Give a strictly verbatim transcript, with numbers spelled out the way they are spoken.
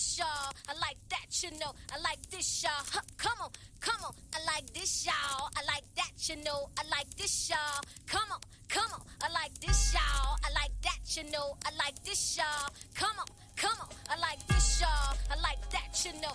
this, y'all. I like that, you know. I like this, y'all. Huh, come on, come on. I like this, y'all. I like that, you know. I like this, y'all. Come on, come on. I like this, y'all. I like that, you know. I like this, y'all. Come on, come on. I like this, y'all. I like that, you know.